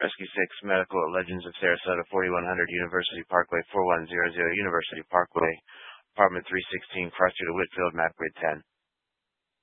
Rescue 6, Medical at Legends of Sarasota, 4100 University Parkway, 4100 University Parkway, Apartment 316, Cross Street of Whitfield, Map Grid 10.